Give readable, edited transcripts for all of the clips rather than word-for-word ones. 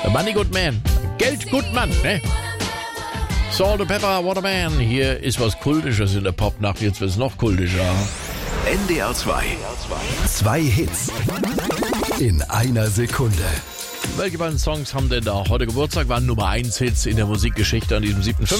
Money Good Man. Geld Good Mann, ne? Salt and Pepper, What a Man. Hier ist was Kultisches in der Popnacht. Jetzt wird es noch kultischer. NDR 2. Zwei Hits in einer Sekunde. Welche beiden Songs haben denn da heute Geburtstag? Waren Nummer 1 Hits in der Musikgeschichte an diesem 7.5.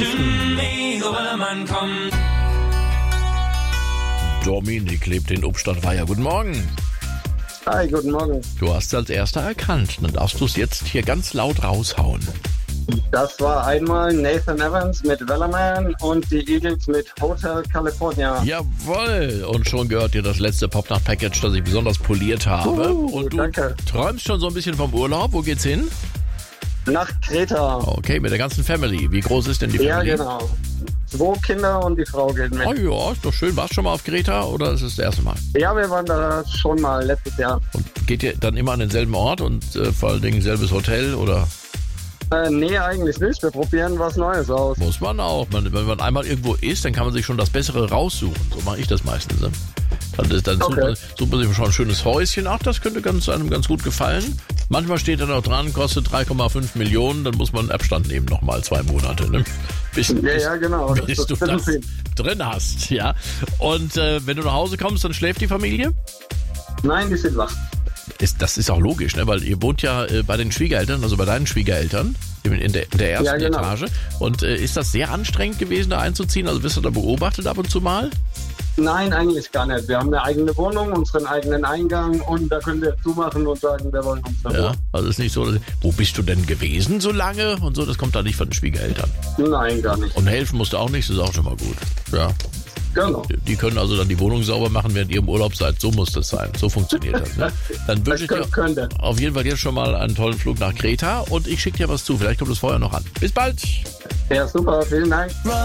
Dominik lebt in Obstadtweier. Guten Morgen. Hi, guten Morgen. Du hast es als Erster erkannt. Dann darfst du es jetzt hier ganz laut raushauen. Das war einmal Nathan Evans mit Wellerman und die Eagles mit Hotel California. Jawohl. Und schon gehört dir das letzte Popnacht-Package, das ich besonders poliert habe. Und du danke. träumst schon so ein bisschen vom Urlaub. Wo geht's hin? Nach Kreta. Okay, mit der ganzen Family. Wie groß ist denn die Ja, Family? genau. 2 Kinder und die Frau geht mit. Oh ja, ist doch schön. Warst du schon mal auf Kreta oder ist es das erste Mal? Ja, wir waren da schon mal letztes Jahr. Und geht ihr dann immer an denselben Ort und vor allen Dingen selbes Hotel oder? Nee, eigentlich nicht. Wir probieren was Neues aus. Muss man auch. Wenn man einmal irgendwo ist, dann kann man sich schon das Bessere raussuchen. So mache ich das meistens. Ne? Dann Okay. sucht man sich schon ein schönes Häuschen. Ach, das könnte einem ganz gut gefallen. Manchmal steht da noch dran, kostet 3,5 Millionen. Dann muss man Abstand nehmen, nochmal 2 Monate. Ne? Bis Genau. bis du das drin hast. Ja. Und wenn du nach Hause kommst, dann schläft die Familie? Nein, die sind wach. Das ist auch logisch, ne? Weil ihr wohnt ja bei den Schwiegereltern, also bei deinen Schwiegereltern in der ersten Ja, genau. Etage. Und ist das sehr anstrengend gewesen, da einzuziehen? Also wirst du da beobachtet ab und zu mal? Nein, eigentlich gar nicht. Wir haben eine eigene Wohnung, unseren eigenen Eingang und da können wir zumachen und sagen, wir wollen uns Ja, also ist nicht so, wo bist du denn gewesen so lange und so? Das kommt da nicht von den Schwiegereltern. Nein, gar nicht. Und helfen musst du auch nicht, das ist auch schon mal gut. Ja. Genau. Die können also dann die Wohnung sauber machen, während ihr im Urlaub seid. So muss das sein. So funktioniert das. Ne? Dann wünsche ich dir Könnte. auf jeden Fall jetzt schon mal einen tollen Flug nach Kreta und ich schicke dir was zu. Vielleicht kommt es vorher noch an. Bis bald! Ja, super. Vielen Dank.